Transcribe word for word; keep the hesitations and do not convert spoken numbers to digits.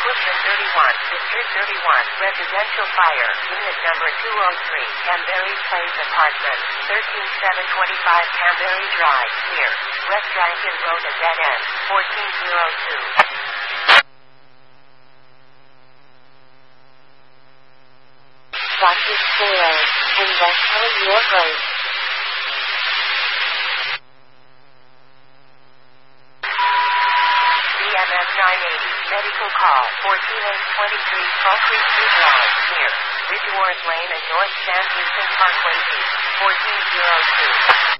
Ocean thirty-one, District thirty-one, Residential Fire, Unit Number two oh three, Canberry Place Apartments, thirteen seven twenty-five Canberry Drive, near West Rankin Road at dead end, fourteen oh two. Doctor Square, and West Helen York Road. B M S nine eighty, medical call, fourteen eight twenty-three Fall Creek Street Drive, near Ridgeworth Lane and North San Houston Parkway East, fourteen oh two.